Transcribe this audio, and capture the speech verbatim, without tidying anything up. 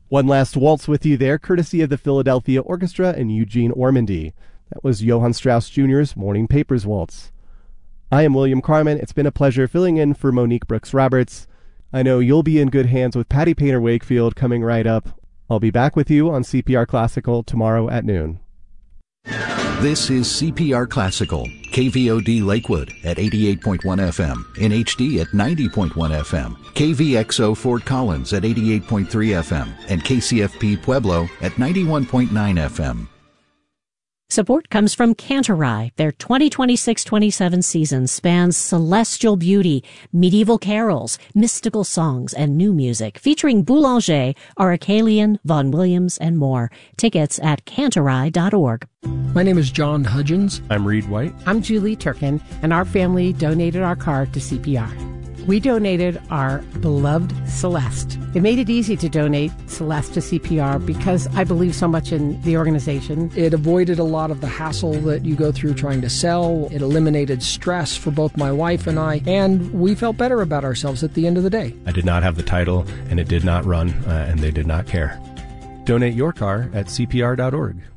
One last waltz with you there, courtesy of the Philadelphia Orchestra and Eugene Ormandy. That was Johann Strauss Junior's Morning Papers Waltz. I am William Carmen. It's been a pleasure filling in for Monique Brooks-Roberts. I know you'll be in good hands with Patty Painter-Wakefield coming right up. I'll be back with you on C P R Classical tomorrow at noon. This is C P R Classical, K V O D Lakewood at eighty-eight point one F M, in H D at ninety point one F M, K V X O Fort Collins at eighty-eight point three F M, and K C F P Pueblo at ninety-one point nine F M. Support comes from Cantorai. Their twenty twenty-six twenty-seven season spans celestial beauty, medieval carols, mystical songs, and new music, featuring Boulanger, Aracelian, Vaughan Williams, and more. Tickets at cantorai dot org. My name is John Hudgens. I'm Reed White. I'm Julie Turkin, and our family donated our car to C P R. We donated our beloved Celeste. It made it easy to donate Celeste to C P R because I believe so much in the organization. It avoided a lot of the hassle that you go through trying to sell. It eliminated stress for both my wife and I, and we felt better about ourselves at the end of the day. I did not have the title, and it did not run, uh, and they did not care. Donate your car at C P R dot org.